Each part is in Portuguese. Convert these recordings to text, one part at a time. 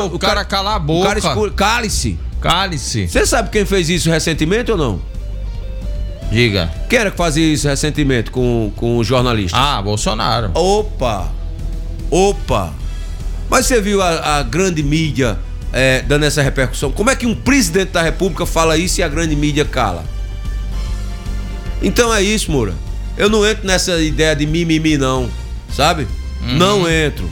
o cara cala a boca. Cale-se. Cale-se. Você sabe quem fez isso recentemente ou não? Diga. Quem era que fazia isso recentemente com os jornalistas? Ah, Bolsonaro. Opa! Mas você viu a grande mídia dando essa repercussão? Como é que um presidente da república fala isso e a grande mídia cala? Então é isso, Moura. Eu não entro nessa ideia de mimimi não, sabe? Não entro.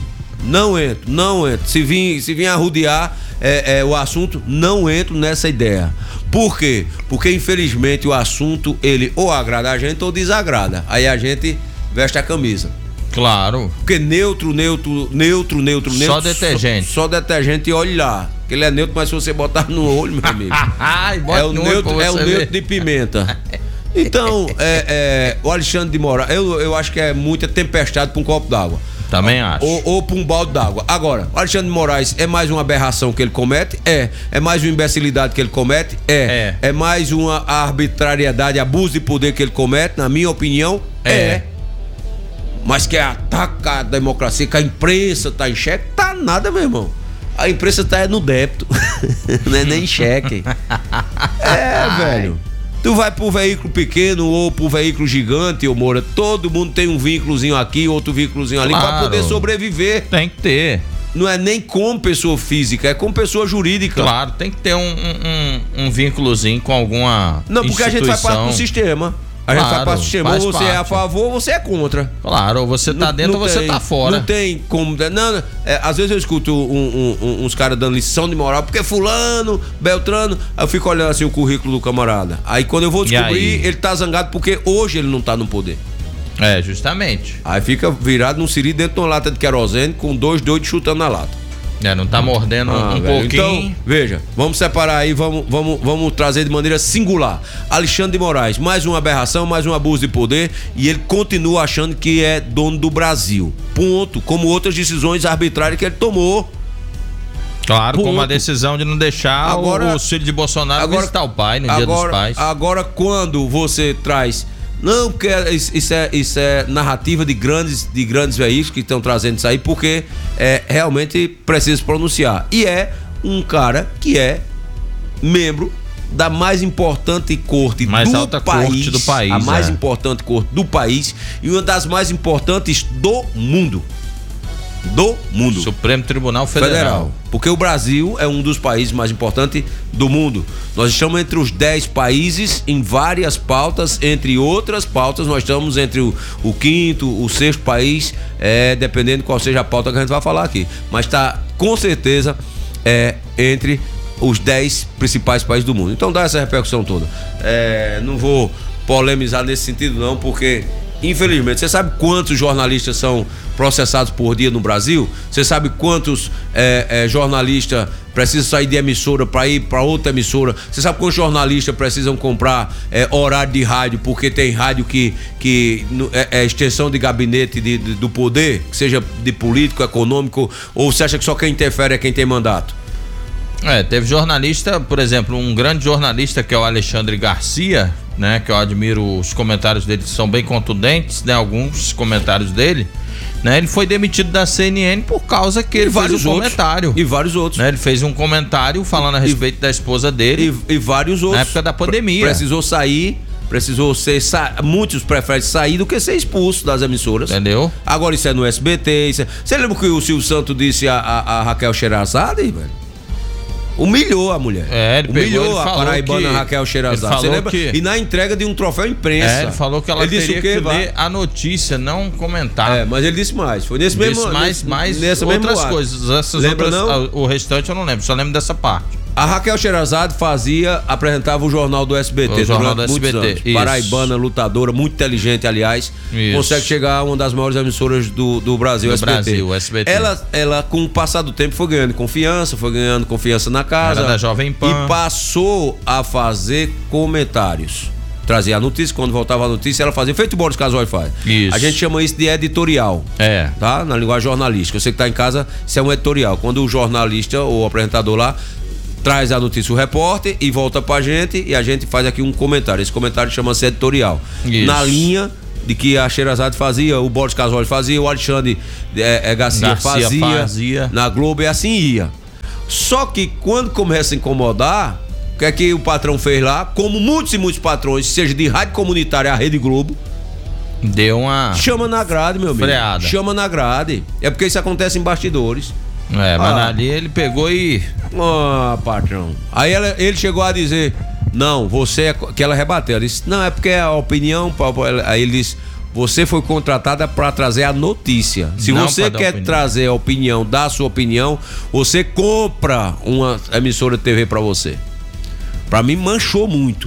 Se vir arrodear o assunto, não entro nessa ideia. Por quê? Porque infelizmente o assunto, ele ou agrada a gente ou desagrada. Aí a gente veste a camisa. Claro. Porque neutro. Só detergente. Só detergente e olhe lá. Que ele é neutro, mas se você botar no olho, meu amigo. É o neutro de pimenta. Então, o Alexandre de Moraes, eu acho que é muita tempestade para um copo d'água. Também acho. Ou para um balde d'água. Agora, o Alexandre de Moraes é mais uma aberração que ele comete? É mais uma imbecilidade que ele comete? É mais uma arbitrariedade, abuso de poder que ele comete, na minha opinião? Mas que ataca a democracia, que a imprensa tá em xeque? Tá nada, meu irmão. A imprensa tá no débito. Não é nem em xeque. Velho. Tu vai pro veículo pequeno ou pro veículo gigante, ô Moura, todo mundo tem um vínculozinho aqui, outro vínculozinho ali, pra poder sobreviver. Tem que ter. Não é nem como pessoa física, é como pessoa jurídica. Claro, tem que ter um vínculozinho com alguma Não, porque a gente faz parte do sistema. A gente faz parte do sistema. Ou você é a favor ou você é contra. Claro, ou você tá dentro ou você tá fora. Não tem como. Não, às vezes eu escuto uns caras dando lição de moral, porque fulano, Beltrano, aí eu fico olhando assim o currículo do camarada. Aí quando eu vou descobrir, ele tá zangado porque hoje ele não tá no poder. Justamente. Aí fica virado num siri dentro de uma lata de querosene com 2 doidos chutando na lata. Não tá mordendo pouquinho. Então, veja, vamos separar aí, vamos trazer de maneira singular. Alexandre de Moraes, mais uma aberração, mais um abuso de poder, e ele continua achando que é dono do Brasil. Ponto. Como outras decisões arbitrárias que ele tomou. Claro, como a decisão de não deixar o filho de Bolsonaro visitar o pai no Dia dos Pais. Agora, quando você traz... Não, porque isso é narrativa de grandes veículos que estão trazendo isso aí, porque realmente precisa se pronunciar. E é um cara que é membro da mais importante corte alta corte do país. A mais importante corte do país e uma das mais importantes do mundo. Supremo Tribunal Federal. Porque o Brasil é um dos países mais importantes do mundo. Nós estamos entre os 10 países em várias pautas, entre outras pautas, nós estamos entre o 5º, o 6º país, dependendo qual seja a pauta que a gente vai falar aqui. Mas está, com certeza, entre os 10 principais países do mundo. Então dá essa repercussão toda. Não vou polemizar nesse sentido não, porque... Infelizmente, você sabe quantos jornalistas são processados por dia no Brasil? Você sabe quantos jornalistas precisam sair de emissora para ir para outra emissora? Você sabe quantos jornalistas precisam comprar horário de rádio, porque tem rádio que é extensão de gabinete do poder, que seja de político, econômico, ou você acha que só quem interfere é quem tem mandato? Teve jornalista, por exemplo, um grande jornalista que é o Alexandre Garcia, né, que eu admiro, os comentários dele são bem contundentes, né, alguns comentários dele, né, ele foi demitido da CNN por causa que ele fez um comentário. E vários outros. Né, ele fez um comentário falando a respeito da esposa dele. E vários outros. Na época da pandemia. Precisou sair, muitos preferem sair do que ser expulso das emissoras. Entendeu? Agora isso é no SBT, você lembra o que o Silvio Santos disse a Raquel Sherazade, velho? Humilhou a mulher. Ele humilhou a paraibana Raquel Sherazade. Você lembra? E na entrega de um troféu imprensa. Ele falou que ela teria que ler a notícia, não comentar. Mas ele disse mais. Foi nesse mesmo. Disse mais outras coisas. Lembra não? O restante eu não lembro, só lembro dessa parte. A Raquel Sherazade apresentava o jornal do SBT. O jornal do SBT. Paraibana, lutadora, muito inteligente, aliás. Isso. Consegue chegar a uma das maiores emissoras do Brasil, o SBT. Ela, com o passar do tempo, foi ganhando confiança na casa. Era da Jovem Pan. E passou a fazer comentários. Trazia a notícia, quando voltava a notícia, ela fazia feito o Boris Casoy faz. Isso. A gente chama isso de editorial. Tá? Na linguagem jornalística. Você que tá em casa, isso é um editorial. Quando o jornalista ou o apresentador lá traz a notícia o repórter e volta pra gente e a gente faz aqui um comentário. Esse comentário chama-se editorial. Isso. Na linha de que a Sherazade fazia, o Boris Casoy fazia, o Alexandre Garcia fazia na Globo, e assim ia. Só que quando começa a incomodar, o que é que o patrão fez lá? Como muitos e muitos patrões, seja de rádio comunitária, a Rede Globo, deu uma... chama na grade, meu amigo. Freada. Chama na grade. É porque isso acontece em bastidores. Mas ali ele pegou e... patrão. Aí ele chegou a dizer, não, você é... Que ela rebateu. Ela disse, não, é porque a opinião... Aí ele disse, você foi contratada para trazer a notícia. Se Não você quer trazer a opinião, dar a sua opinião, você compra uma emissora de TV para você. Pra mim manchou muito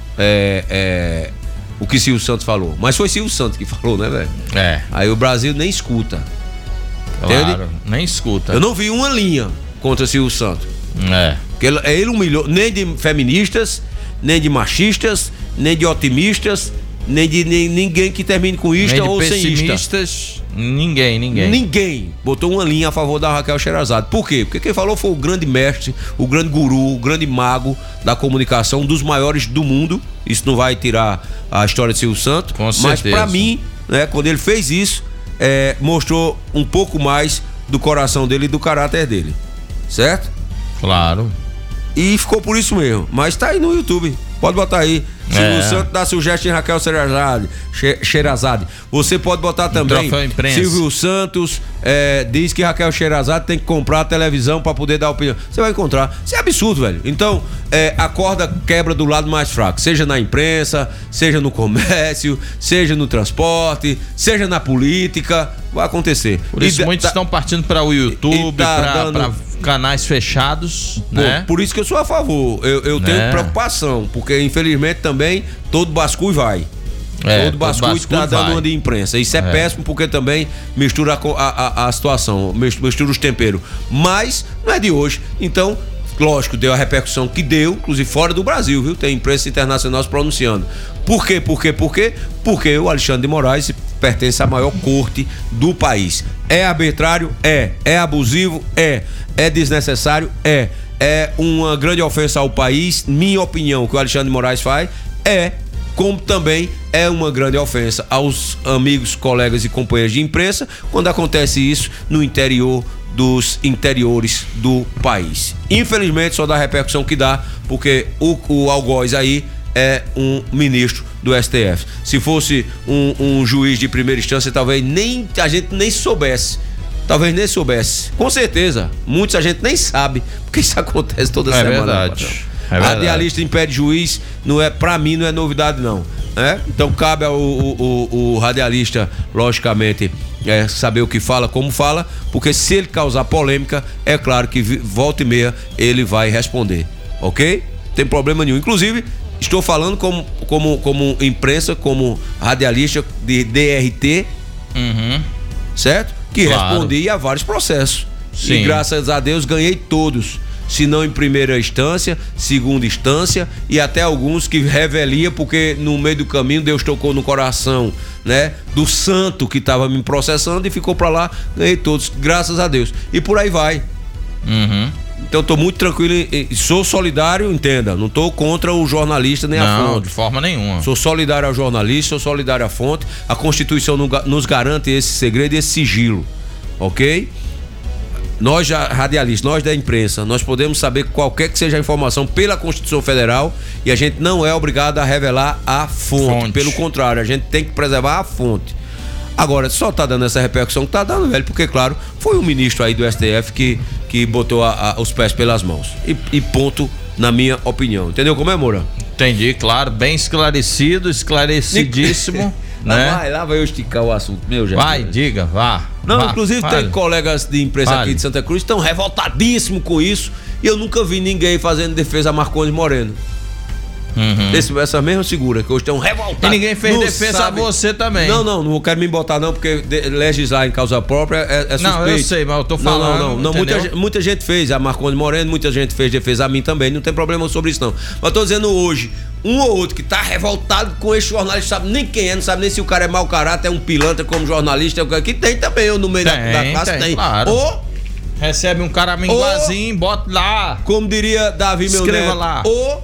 o que Silvio Santos falou. Mas foi Silvio Santos que falou, né, velho? Aí o Brasil nem escuta. Claro, entende? nem escuta. Eu não vi uma linha contra Silvio Santos. Porque ele humilhou nem de feministas, nem de machistas, nem de otimistas, nem de ninguém que termine com isto ou sem isto. Pessimistas, ninguém. Ninguém botou uma linha a favor da Raquel Sherazade. Por quê? Porque quem falou foi o grande mestre, o grande guru, o grande mago da comunicação, um dos maiores do mundo. Isso não vai tirar a história de Silvio Santos. Com certeza. Mas pra mim, né, quando ele fez isso, mostrou um pouco mais do coração dele e do caráter dele. Certo? Claro. E ficou por isso mesmo. Mas tá aí no YouTube. Pode botar aí. Silvio Santos dá sugestão em Raquel Sherazade. Você pode botar também. Silvio Santos diz que Raquel Sherazade tem que comprar a televisão para poder dar opinião. Você vai encontrar. Isso é absurdo, velho. Então, a corda quebra do lado mais fraco. Seja na imprensa, seja no comércio, seja no transporte, seja na política. Vai acontecer. Por isso muitos estão partindo para o YouTube, para canais fechados, né? Por isso que eu sou a favor. Eu tenho preocupação, porque infelizmente também todo basculho vai. Todo basculho está dando uma de imprensa. Isso é péssimo, porque também mistura a situação, mistura os temperos. Mas não é de hoje. Então, lógico, deu a repercussão que deu, inclusive fora do Brasil, viu? Tem imprensa internacional se pronunciando. Por quê? Porque o Alexandre de Moraes pertence à maior corte do país. É arbitrário? É abusivo? É desnecessário? É uma grande ofensa ao país, minha opinião, que o Alexandre de Moraes faz, como também é uma grande ofensa aos amigos, colegas e companheiros de imprensa, quando acontece isso no interior dos interiores do país. Infelizmente só dá a repercussão que dá, porque o algoz aí é um ministro do STF. Se fosse um juiz de primeira instância, talvez a gente nem soubesse. Talvez nem soubesse. Com certeza. Muitos a gente nem sabe, porque isso acontece toda semana. Verdade. Radialista impede juiz, pra mim não é novidade não. Então cabe ao radialista, logicamente, saber o que fala, como fala, porque se ele causar polêmica, é claro que volta e meia ele vai responder, ok? Não tem problema nenhum. Inclusive, estou falando como imprensa, como radialista de DRT, certo? Que respondia a vários processos. Sim. E graças a Deus ganhei todos. Se não em primeira instância, segunda instância e até alguns que revelia, porque no meio do caminho Deus tocou no coração, né, do santo que estava me processando e ficou pra lá, ganhei todos, graças a Deus. E por aí vai. Então tô muito tranquilo e sou solidário, entenda, não tô contra o jornalista nem a fonte. Não, de forma nenhuma. Sou solidário ao jornalista, sou solidário à fonte. A Constituição nos garante esse segredo e esse sigilo, ok? Nós radialistas, nós da imprensa, nós podemos saber qualquer que seja a informação pela Constituição Federal e a gente não é obrigado a revelar a fonte. Pelo contrário, a gente tem que preservar a fonte. Agora, só tá dando essa repercussão que tá dando, velho, porque, claro, foi o ministro aí do STF que botou os pés pelas mãos. E ponto, na minha opinião. Entendeu como é, Moura? Entendi, claro, bem esclarecido, esclarecidíssimo. Né? Lá vai eu esticar o assunto, meu já. Vai, diga, vá. Não, inclusive tem colegas de imprensa aqui de Santa Cruz que estão revoltadíssimos com isso e eu nunca vi ninguém fazendo defesa a Marcondes Moreno. Essa mesma figura que hoje estão revoltados. E ninguém fez defesa a você também. Não quero me botar não, porque legislar em causa própria é suspeito. Não, eu sei, mas eu tô falando. Não, muita gente fez a Marcondes Moreno, muita gente fez defesa a mim também, não tem problema sobre isso não. Mas tô dizendo hoje, um ou outro que tá revoltado com esse jornalista, sabe nem quem é, não sabe nem se o cara é mau caráter, é um pilantra como jornalista, que tem também eu no meio da classe, tem. Claro. Ou recebe um cara minguazinho, bota lá. Como diria Davi meu neto. Escreva lá.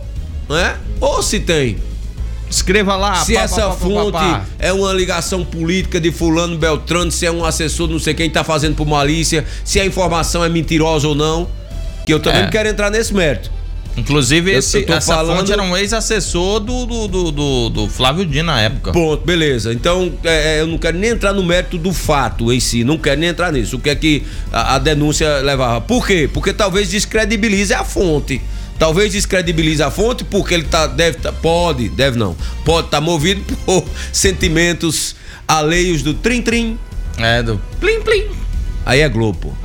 Ou se tem. Escreva lá. Se essa fonte é uma ligação política de fulano Beltrano, se é um assessor não sei quem tá fazendo por malícia, se a informação é mentirosa ou não. que eu também não quero entrar nesse mérito. Inclusive, essa fonte era um ex-assessor do Flávio Dino na época. Ponto, beleza. Então, eu não quero nem entrar no mérito do fato em si, não quero nem entrar nisso. O que é que a denúncia levava? Por quê? Porque talvez descredibilize a fonte. Talvez descredibilize a fonte porque ele pode estar movido por sentimentos alheios do trim-trim. Do plim-plim. Aí é Globo.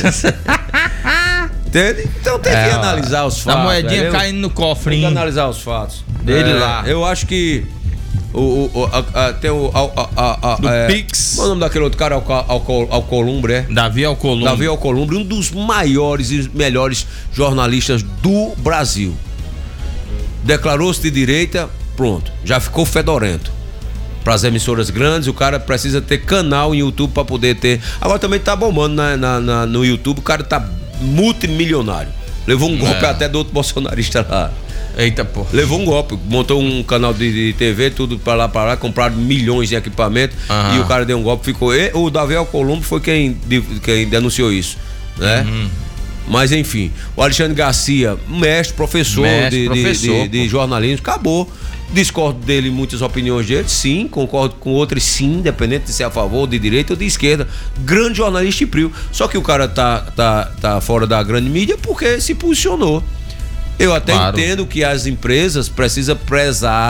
Entende? Então tem que analisar os fatos. A moedinha caindo no cofre. Tem que analisar os fatos dele lá. Eu acho que tem o Pix. Qual é o nome daquele outro cara? Alcolumbre, Davi Alcolumbre, um dos maiores e melhores jornalistas do Brasil. Declarou-se de direita, pronto, já ficou fedorento. Para as emissoras grandes, o cara precisa ter canal em YouTube para poder ter. Agora também tá bombando no YouTube, o cara tá multimilionário. Levou um golpe até do outro bolsonarista lá. Eita, pô. Levou um golpe, montou um canal de TV, tudo pra lá, compraram milhões de equipamento e o cara deu um golpe, ficou. O Davi Alcolumbre foi quem denunciou isso, né? Mas enfim, o Alexandre Garcia, professor de jornalismo, acabou. Discordo dele em muitas opiniões dele, sim, concordo com outras, sim, independente de ser a favor, de direita ou de esquerda. Grande jornalista e frio. Só que o cara tá fora da grande mídia porque se posicionou. Eu até entendo que as empresas precisam prezar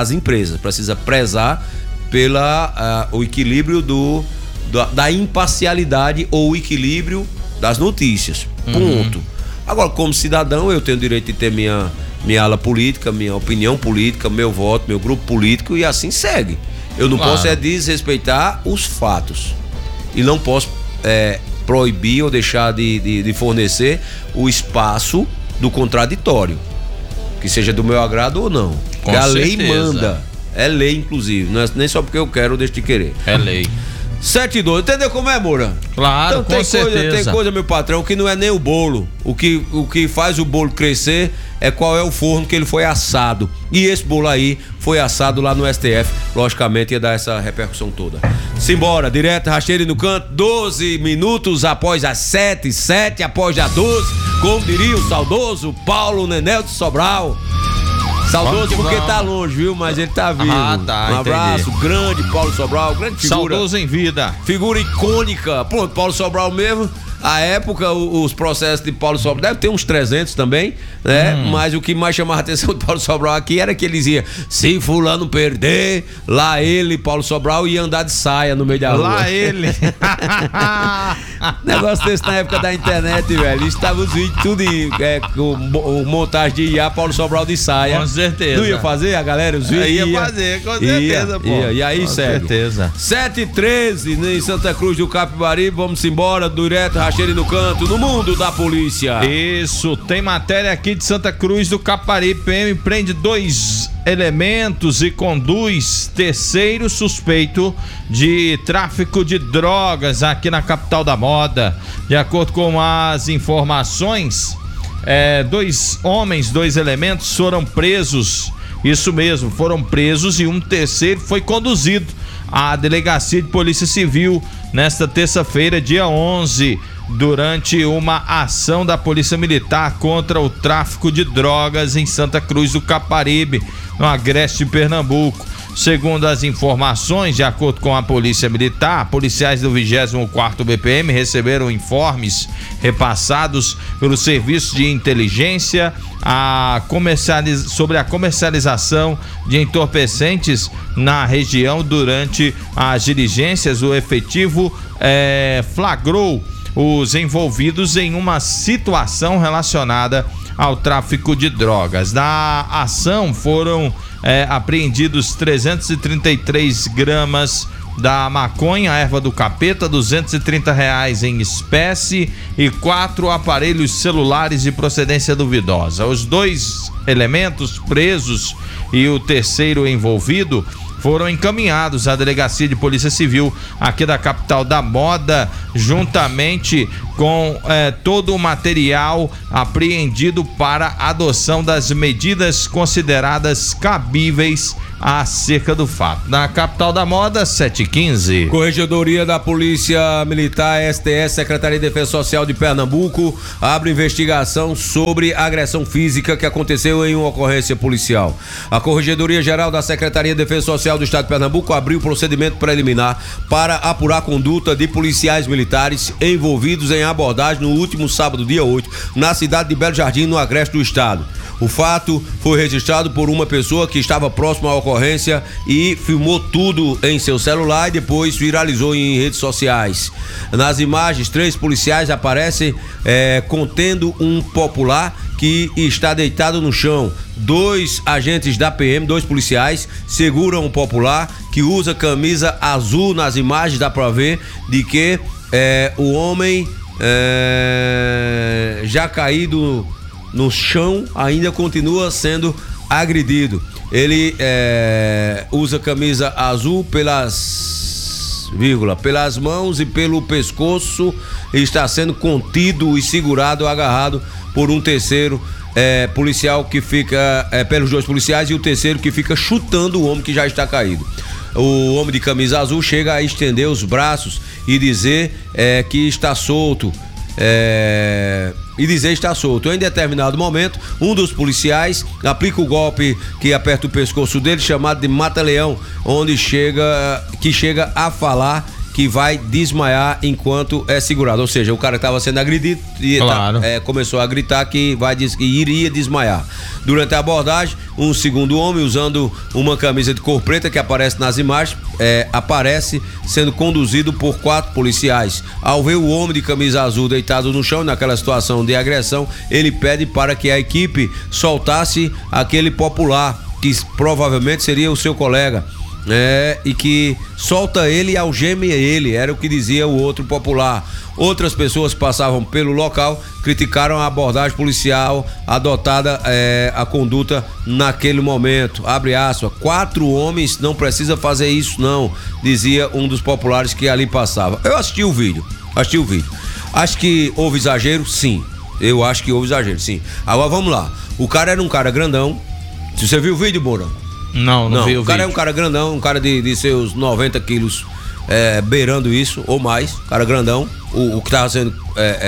pela o equilíbrio da imparcialidade ou o equilíbrio das notícias. Ponto. Agora, como cidadão, eu tenho o direito de ter minha ala política, minha opinião política, meu voto, meu grupo político e assim segue. Eu não posso desrespeitar os fatos e não posso proibir ou deixar de fornecer o espaço do contraditório, que seja do meu agrado ou não. Porque a lei manda, é lei inclusive, não é nem só porque eu quero ou deixo de querer. É lei. 7-2, entendeu como é, Moura? Claro, então, com certeza. Tem coisa, meu patrão, que não é nem o bolo. O que faz o bolo crescer é qual é o forno que ele foi assado. E esse bolo aí foi assado lá no STF. Logicamente ia dar essa repercussão toda. Simbora, direto, rasteiro no canto, 12 minutos após as 7 após as 12. Como diria o saudoso Paulo Nenel de Sobral. Saudoso porque tá longe, viu? Mas ele tá vivo. Tá, um abraço grande, Paulo Sobral, grande figura. Saudoso em vida. Figura icônica. Pô, Paulo Sobral mesmo. A época, os processos de Paulo Sobral, deve ter uns 300 também, né? Mas o que mais chamava a atenção do Paulo Sobral aqui era que ele dizia: se fulano perder, lá ele, Paulo Sobral, ia andar de saia no meio da rua. Lá ele. Negócio desse na época da internet, velho. Estava os vídeos tudo com montagem de IA, Paulo Sobral de saia. Com certeza. Não ia fazer, a galera? Os vídeos ia fazer, com certeza, pô. E aí, segue. Com certeza. 7h13 em Santa Cruz do Capibari. Vamos embora, direto, rasteiro no canto, no mundo da polícia. Isso, tem matéria aqui de Santa Cruz do Capibari. PM prende 2 elementos e conduz terceiro suspeito de tráfico de drogas aqui na capital da moda. De acordo com as informações, 2 homens, 2 elementos foram presos. Isso mesmo, foram presos e um terceiro foi conduzido à delegacia de polícia civil nesta terça-feira, dia 11, durante uma ação da Polícia Militar contra o tráfico de drogas em Santa Cruz do Capibaribe, no agreste de Pernambuco. Segundo as informações, de acordo com a Polícia Militar, policiais do 24º BPM receberam informes repassados pelo Serviço de Inteligência sobre a comercialização de entorpecentes na região. Durante as diligências, o efetivo flagrou os envolvidos em uma situação relacionada ao tráfico de drogas. Na ação foram apreendidos 333 gramas da maconha, erva do capeta, R$230 em espécie e 4 aparelhos celulares de procedência duvidosa. Os 2 elementos presos e o terceiro envolvido foram encaminhados à Delegacia de Polícia Civil aqui da capital da moda, juntamente com todo o material apreendido para adoção das medidas consideradas cabíveis acerca do fato. Na capital da moda, 7h15. Corregedoria da Polícia Militar, STS, Secretaria de Defesa Social de Pernambuco, abre investigação sobre agressão física que aconteceu em uma ocorrência policial. A Corregedoria Geral da Secretaria de Defesa Social do Estado de Pernambuco abriu procedimento preliminar para apurar a conduta de policiais militares envolvidos em abordagem no último sábado, dia 8, na cidade de Belo Jardim, no agreste do estado. O fato foi registrado por uma pessoa que estava próxima à ocorrência e filmou tudo em seu celular e depois viralizou em redes sociais. Nas imagens, 3 policiais aparecem contendo um popular que está deitado no chão. 2 agentes da PM, 2 policiais, seguram o popular que usa camisa azul. Nas imagens dá pra ver de que o homem já caído no chão ainda continua sendo agredido. Ele usa camisa azul pelas mãos e pelo pescoço, e está sendo contido e segurado, agarrado por um terceiro policial que fica pelos 2 policiais, e o terceiro que fica chutando o homem que já está caído. O homem de camisa azul chega a estender os braços e dizer que está solto. Em determinado momento, um dos policiais aplica o golpe que aperta o pescoço dele, chamado de mata-leão, que chega a falar que vai desmaiar enquanto é segurado. Ou seja, o cara estava sendo agredido e claro. Começou a gritar que iria desmaiar. Durante a abordagem, um segundo homem, usando uma camisa de cor preta que aparece nas imagens, aparece sendo conduzido por 4 policiais. Ao ver o homem de camisa azul deitado no chão, naquela situação de agressão, ele pede para que a equipe soltasse aquele popular, que provavelmente seria o seu colega. E que solta ele e algeme ele, era o que dizia o outro popular. Outras pessoas que passavam pelo local criticaram a abordagem policial adotada, a conduta naquele momento. Abre aspas, 4 homens, não precisa fazer isso não, dizia um dos populares que ali passava. Eu assisti o vídeo. Acho que houve exagero, sim. Eu acho que houve exagero, sim. Agora vamos lá. O cara era um cara grandão. Se você viu o vídeo, Moura? Não vi o vídeo. O cara é um cara grandão, um cara de seus 90 quilos, beirando isso, ou mais, cara grandão, o que estava sendo,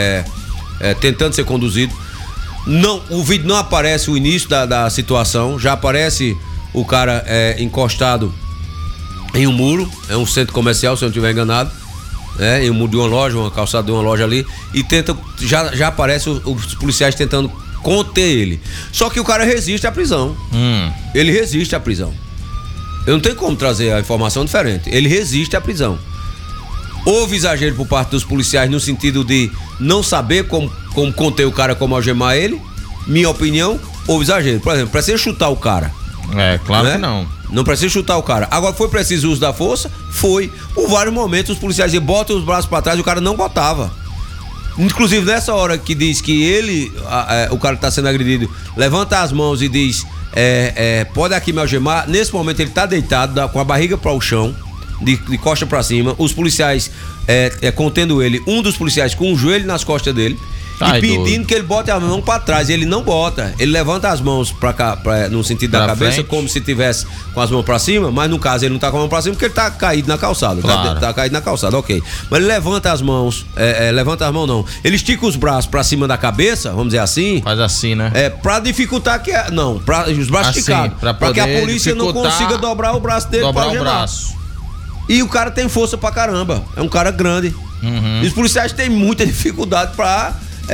tentando ser conduzido. Não, o vídeo não aparece o início da situação, já aparece o cara encostado em um muro, é um centro comercial, se eu não estiver enganado, em um muro de uma loja, uma calçada de uma loja ali, e já aparece os policiais tentando conter ele. Só que o cara resiste à prisão. Ele resiste à prisão. Eu não tenho como trazer a informação diferente. Ele resiste à prisão. Houve exagero por parte dos policiais no sentido de não saber como conter o cara, como algemar ele. Minha opinião, houve exagero. Por exemplo, precisa chutar o cara. Claro que não. Não precisa chutar o cara. Agora, foi preciso o uso da força? Foi. Por vários momentos, os policiais botam os braços para trás e o cara não botava. Inclusive, nessa hora que diz que o cara que tá sendo agredido, levanta as mãos e diz, pode aqui me algemar. Nesse momento ele tá deitado, com a barriga para o chão, de costa para cima. Os policiais contendo ele, um dos policiais com o joelho nas costas dele, e pedindo que ele bote a mão para trás. Ele não bota, ele levanta as mãos para cá, no sentido da cabeça, frente, como se tivesse com as mãos para cima, mas no caso ele não tá com a mão para cima porque ele tá caído na calçada. Claro. Tá caído na calçada, ok. Mas ele levanta as mãos, não. Ele estica os braços para cima da cabeça, vamos dizer assim. Faz assim, né? Para dificultar os braços assim, esticados, para que a polícia não consiga dobrar o braço dele para algemar. E o cara tem força pra caramba, é um cara grande. E os policiais têm muita dificuldade para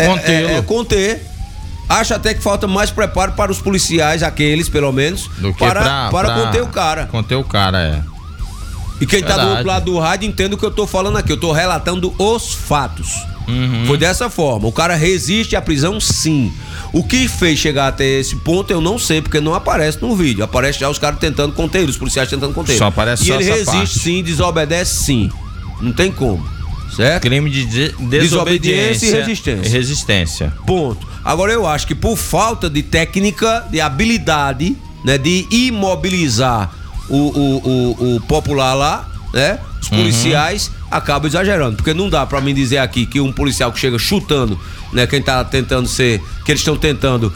conter. Acho até que falta mais preparo para os policiais, aqueles pelo menos, do que para conter o cara. Conter o cara, E quem tá do outro lado do rádio entende o que eu tô falando aqui. Eu tô relatando os fatos. Foi dessa forma. O cara resiste à prisão, sim. O que fez chegar até esse ponto eu não sei, porque não aparece no vídeo. Aparece já os caras tentando conter ele, os policiais tentando conter ele. Só aparece e só ele essa resiste, parte. Sim, desobedece, sim. Não tem como. Certo? Crime de desobediência e resistência. Ponto. Agora eu acho que por falta de técnica, de habilidade, né, de imobilizar o popular lá, né, os policiais acaba exagerando, porque não dá pra mim dizer aqui que um policial que chega chutando, né, quem tá tentando ser, que eles estão tentando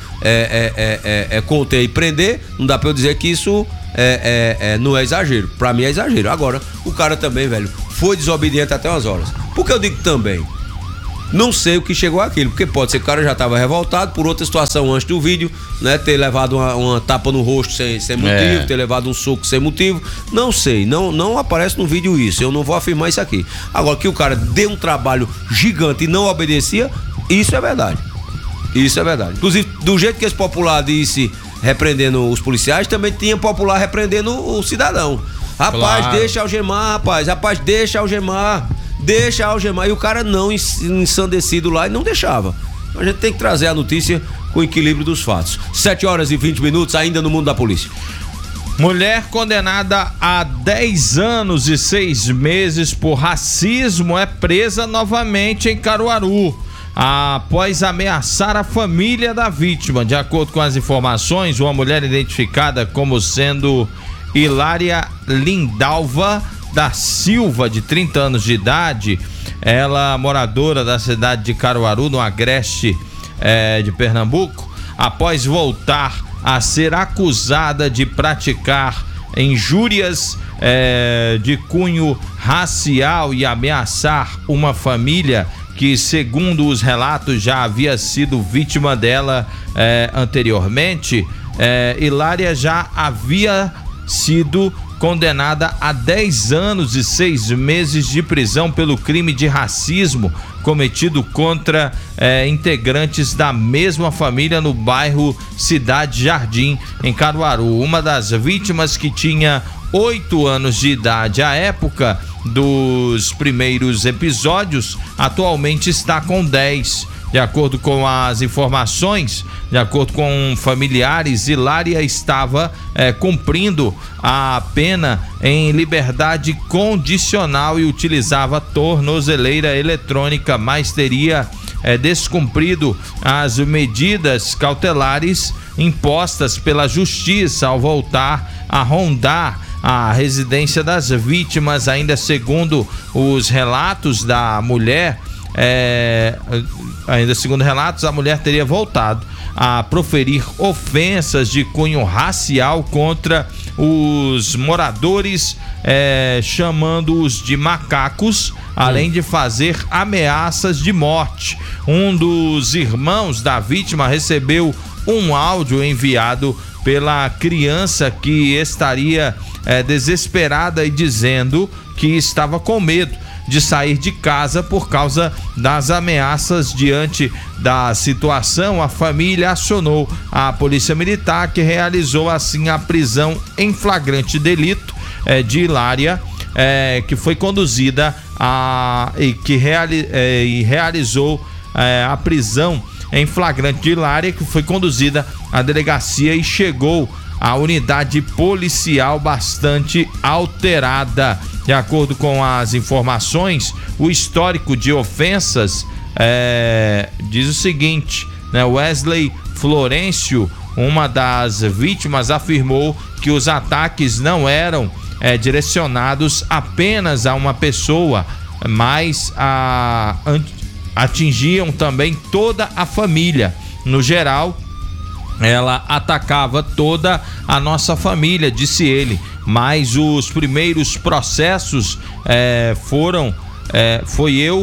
conter e prender, não dá pra eu dizer que isso não é exagero. Pra mim é exagero. Agora, o cara também, velho, foi desobediente até umas horas. Por que eu digo também? Não sei o que chegou àquilo, porque pode ser que o cara já estava revoltado por outra situação antes do vídeo, né? Ter levado uma tapa no rosto sem motivo, ter levado um soco sem motivo. Não sei, não aparece no vídeo isso. Eu não vou afirmar isso aqui. Agora, que o cara deu um trabalho gigante e não obedecia, isso é verdade. Isso é verdade. Inclusive, do jeito que esse popular disse repreendendo os policiais, também tinha popular repreendendo o cidadão. Rapaz, claro. Deixa algemar, rapaz, deixa algemar. Deixa algemar, e o cara não ensandecido lá e não deixava. A gente tem que trazer a notícia com o equilíbrio dos fatos. 7h20 ainda no mundo da polícia. Mulher condenada a 10 anos e 6 meses por racismo é presa novamente em Caruaru, após ameaçar a família da vítima. De acordo com as informações, uma mulher identificada como sendo Hilária Lindalva da Silva, de 30 anos de idade, ela moradora da cidade de Caruaru, no agreste de Pernambuco, após voltar a ser acusada de praticar injúrias de cunho racial e ameaçar uma família que, segundo os relatos, já havia sido vítima dela anteriormente. Hilária já havia sido condenada a 10 anos e 6 meses de prisão pelo crime de racismo cometido contra integrantes da mesma família no bairro Cidade Jardim, em Caruaru. Uma das vítimas, que tinha 8 anos de idade à época dos primeiros episódios, atualmente está com 10. De acordo com as informações, de acordo com familiares, Hilária estava cumprindo a pena em liberdade condicional e utilizava tornozeleira eletrônica, mas teria descumprido as medidas cautelares impostas pela justiça ao voltar a rondar a residência das vítimas. Ainda segundo os relatos da mulher, a mulher teria voltado a proferir ofensas de cunho racial contra os moradores, chamando-os de macacos, além de fazer ameaças de morte. Um dos irmãos da vítima recebeu um áudio enviado pela criança, que estaria desesperada e dizendo que estava com medo de sair de casa por causa das ameaças. Diante da situação, a família acionou a polícia militar, que realizou assim a prisão em flagrante delito de Hilária, que foi conduzida e realizou a prisão em flagrante de Hilária, que foi conduzida à delegacia e chegou à unidade policial bastante alterada. De acordo com as informações, o histórico de ofensas diz o seguinte, né? Wesley Florencio, uma das vítimas, afirmou que os ataques não eram direcionados apenas a uma pessoa, mas atingiam também toda a família. No geral, ela atacava toda a nossa família, disse ele. Mas os primeiros processos foi eu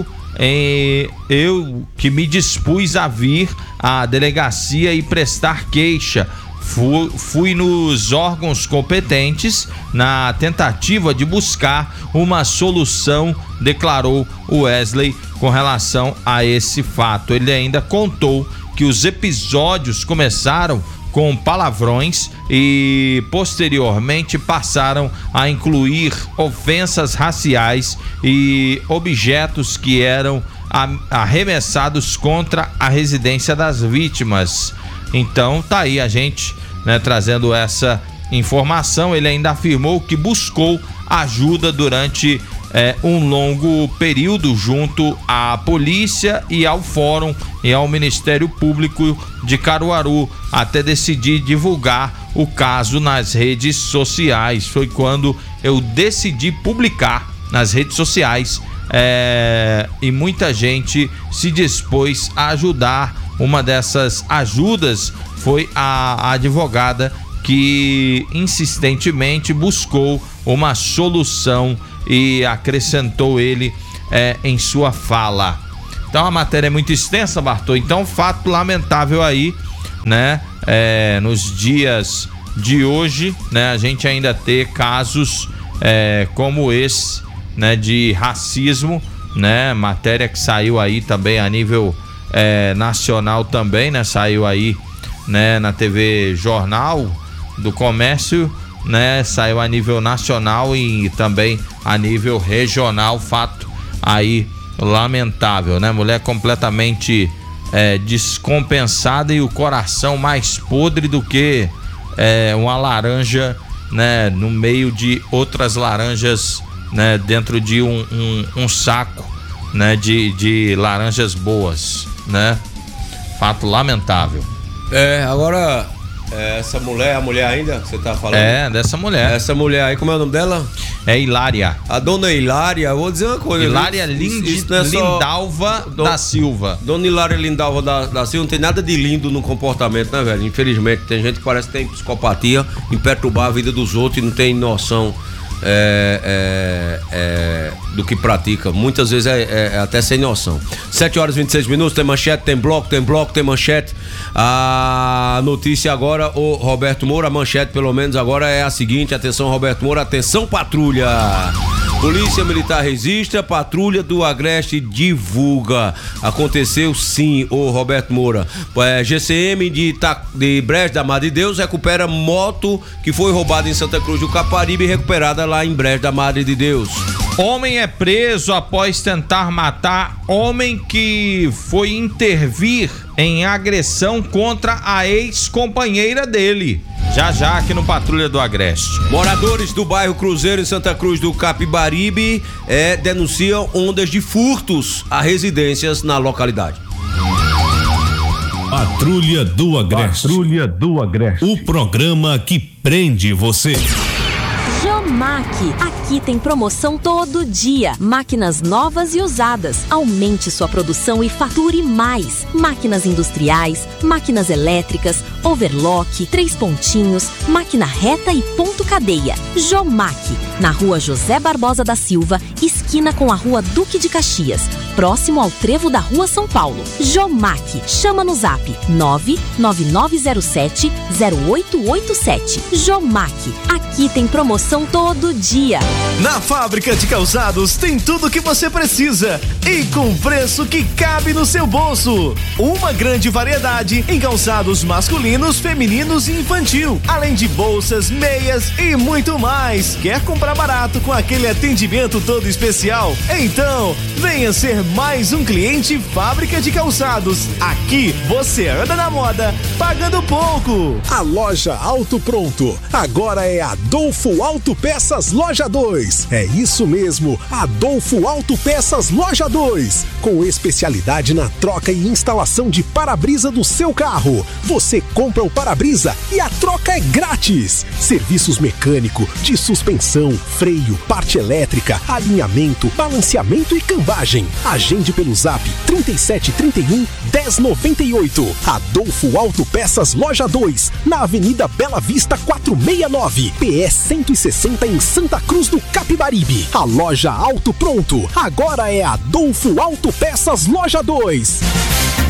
que me dispus a vir à delegacia e prestar queixa. Fui nos órgãos competentes na tentativa de buscar uma solução, declarou Wesley com relação a esse fato. Ele ainda contou que os episódios começaram com palavrões e posteriormente passaram a incluir ofensas raciais e objetos que eram arremessados contra a residência das vítimas. Então tá aí a gente, né, trazendo essa informação. Ele ainda afirmou que buscou ajuda durante um longo período junto à polícia e ao Fórum e ao Ministério Público de Caruaru, até decidir divulgar o caso nas redes sociais. Foi quando eu decidi publicar nas redes sociais e muita gente se dispôs a ajudar. Uma dessas ajudas foi a advogada que insistentemente buscou uma solução e acrescentou ele em sua fala. Então a matéria é muito extensa, Bartô. Então, fato lamentável aí, né? Nos dias de hoje, né? A gente ainda ter casos como esse, né? De racismo, né? Matéria que saiu aí também a nível nacional também, né? Saiu aí, né? Na TV Jornal do Comércio, né? Saiu a nível nacional e também a nível regional. Fato aí lamentável, né? Mulher completamente descompensada e o coração mais podre do que uma laranja, né? No meio de outras laranjas, né? Dentro de um saco, né? De laranjas boas, né? Fato lamentável. Agora essa mulher, a mulher ainda que você tá falando? Dessa mulher. Essa mulher aí, como é o nome dela? É Hilária. A dona Hilária, eu vou dizer uma coisa. Hilária Lindalva da Silva. Dona Hilária Lindalva da Silva não tem nada de lindo no comportamento, né, velho? Infelizmente, tem gente que parece que tem psicopatia em perturbar a vida dos outros e não tem noção do que pratica. Muitas vezes é até sem noção. 7h26, tem manchete, tem bloco, tem manchete. A notícia agora, o Roberto Moura, a manchete pelo menos agora é a seguinte: atenção, Roberto Moura, atenção, patrulha. Polícia Militar registra, patrulha do Agreste divulga. Aconteceu sim, o Roberto Moura. GCM de Brejo da Madre de Deus recupera moto que foi roubada em Santa Cruz do Capibaribe e recuperada lá em Brejo da Madre de Deus. Homem é preso após tentar matar homem que foi intervir em agressão contra a ex-companheira dele. Já aqui no Patrulha do Agreste. Moradores do bairro Cruzeiro em Santa Cruz do Capibaribe denunciam ondas de furtos a residências na localidade. Patrulha do Agreste. O programa que prende você. Jomac, aqui tem promoção todo dia. Máquinas novas e usadas. Aumente sua produção e fature mais. Máquinas industriais, máquinas elétricas, overlock, 3 pontinhos, máquina reta e ponto cadeia. Jomac, na rua José Barbosa da Silva, esquina com a rua Duque de Caxias, próximo ao trevo da rua São Paulo. Jomac, chama no zap 99907-0887. Jomac, aqui tem promoção todo dia. Na Fábrica de Calçados tem tudo o que você precisa e com preço que cabe no seu bolso. Uma grande variedade em calçados masculinos, femininos e infantil, além de bolsas, meias e muito mais. Quer comprar barato com aquele atendimento todo especial? Então, venha ser mais um cliente Fábrica de Calçados. Aqui você anda na moda pagando pouco. A loja Auto Pronto agora é Adolfo Autopeças Loja 2. É isso mesmo, Adolfo Autopeças Loja 2. Com especialidade na troca e instalação de para-brisa do seu carro. Você compra o para-brisa e a troca é grátis. Serviços mecânico, de suspensão, freio, parte elétrica, alinhamento, balanceamento e cambagem. Agende pelo zap 3731-1098. Adolfo Autopeças Loja 2, na Avenida Bela Vista 469, PS 160 em Santa Cruz do Capibaribe. A loja Auto Pronto agora é Adolfo Autopeças Loja 2.